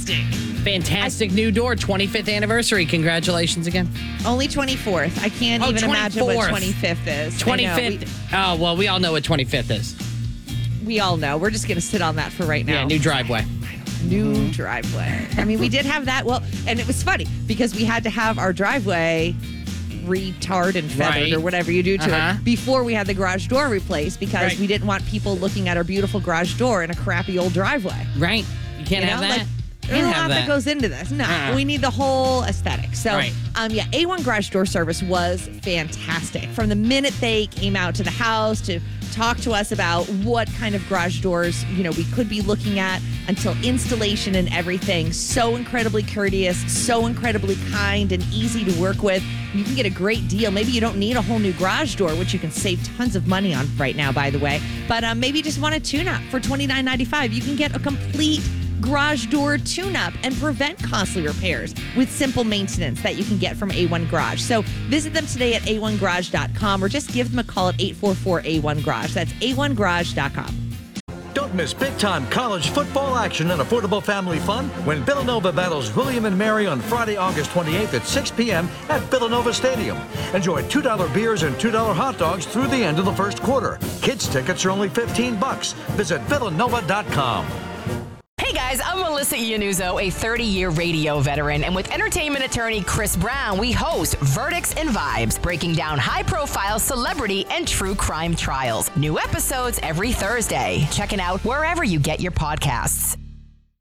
Fantastic new door, 25th anniversary. Congratulations again. Only 24th. I can't even imagine what 25th is. 25th. Oh, well, we all know what 25th is. We all know. We're just going to sit on that for right now. Yeah, new driveway. New driveway. I mean, we did have that. Well, and it was funny because we had to have our driveway retarred and feathered or whatever you do to it before we had the garage door replaced because we didn't want people looking at our beautiful garage door in a crappy old driveway. Right. You can't have that. There's a lot that goes into this. No, we need the whole aesthetic. So, A1 Garage Door Service was fantastic. From the minute they came out to the house to talk to us about what kind of garage doors, we could be looking at until installation and everything. So incredibly courteous, so incredibly kind and easy to work with. You can get a great deal. Maybe you don't need a whole new garage door, which you can save tons of money on right now, by the way. But maybe you just want a tune-up for $29.95. You can get a complete garage door tune-up and prevent costly repairs with simple maintenance that you can get from A1 Garage. So visit them today at a1garage.com or just give them a call at 844-A1-GARAGE. That's a1garage.com. Don't miss big-time college football action and affordable family fun when Villanova battles William and Mary on Friday, August 28th at 6 p.m. at Villanova Stadium. Enjoy $2 beers and $2 hot dogs through the end of the first quarter. Kids tickets are only $15. Visit villanova.com. Hey guys, I'm Melissa Iannuzzo, a 30-year radio veteran, and with entertainment attorney Chris Brown, we host Verdicts and Vibes, breaking down high-profile celebrity and true crime trials. New episodes every Thursday. Check it out wherever you get your podcasts.